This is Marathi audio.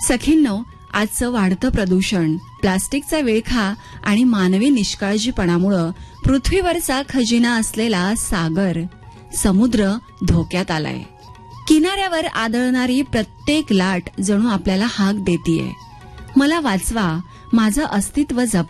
सखींनो, आजचं वाढतं प्रदूषण, प्लास्टिकचा विळखा आणि मानवी निष्काळजीपणामुळं पृथ्वीवरचा खजिना असलेला सागर, समुद्र धोक्यात आलाय. किनाऱ्यावर आदळणारी प्रत्येक लाट जणू आपल्याला हाक देतीये, मला वाचवा, माझं अस्तित्व जपा.